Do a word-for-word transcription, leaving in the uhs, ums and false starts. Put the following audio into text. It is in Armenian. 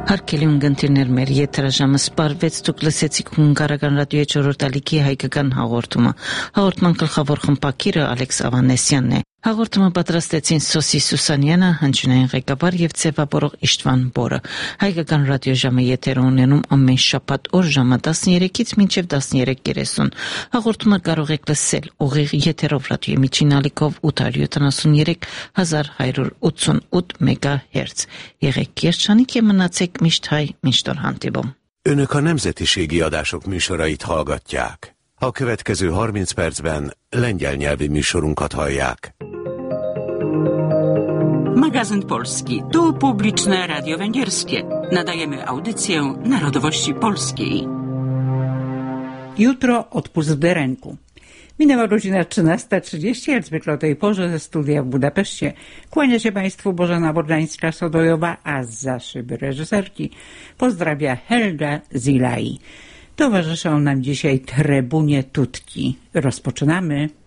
Հարկելի ունգընտիրներ մեր եթերաժամը սպարվեց դուք լսեցիք հունգարական ռադիոյի չորրորդ ալիքի հայկական հաղորդումը։ Հաղորդման գլխավոր խմբակիրը Ալեքս Ավանեսյանն է։ Հաղորդումը պատրաստեցին Սոսի Սուսանյանը, հնչյունային ղեկավար եւ ձևավորող Իշտվան Բորը։ Հայկական ռադիոժամը եթեր ունենում ամեն շաբաթ օր ժամը տասներեքից մինչև տասներեք երեսուն։ Հաղորդումը կարող եք լսել ուղիղ եթերով ռադիոյի միջին ալիքով ութ հարյուր յոթանասունյոթ հազար հարյուր ութսունութ մեգահերց։ Եղեք երջանիկ եւ մնացեք mişt hay, mişt hantibom. Önök a Nemzetiségi Adások műsorait hallgatják. A következő harminc percben lengyel nyelvi műsorunkat hallják. Magazyn Polski. Tu publiczne radio węgierskie. Nadajemy audycję narodowości polskiej. Jutro odpust w Derenku. Minęła godzina trzynasta trzydzieści, jak zwykle o tej porze ze studia w Budapeszcie. Kłania się Państwu Bożena Bordańska-Sodojowa, a zza szyby reżyserki pozdrawia Helga Zilai. Towarzyszą nam dzisiaj Trebunie Tutki. Rozpoczynamy.